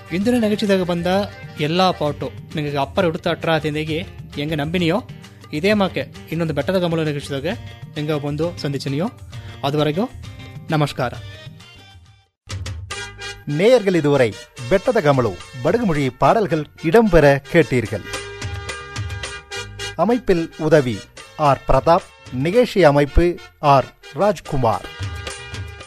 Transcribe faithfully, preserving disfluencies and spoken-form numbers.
ಇಂದಿನ ನಿಗಚಿದಾಗ ಬಂದ ಎಲ್ಲ ಪಾಟು ನಿಮಗೆ ಅಪ್ಪರ ಹುಡುತ ಅಟ್ರ ತಿಂದಿಗೆ ಹೆಂಗೆ ನಂಬಿನಿಯೋ ಇದೇ ಮಾಕೆ ಇನ್ನೊಂದು ಬೆಟ್ಟದ ಗಮಲ ನಿಗಚಿದಾಗ ಹೆಂಗ ಬಂದು ಸಂಧಿಸಿನಿಯೋ. அதுவரைಗೂ நமஸ்கார. நேயர்கள் இதுவரை பெட்டத கமலு படுகுமொழி பாடல்கள் இடம்பெற கேட்டீர்கள். அமைப்பில் உதவி ஆர் பிரதாப், நிகழ்ச்சி அமைப்பு ஆர் ராஜ்குமார்.